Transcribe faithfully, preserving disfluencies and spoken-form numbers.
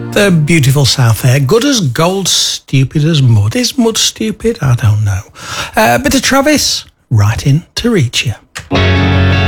The beautiful South Air, good as gold, stupid as mud. Is mud stupid? I don't know. Uh, bit of Travis, right in to reach you.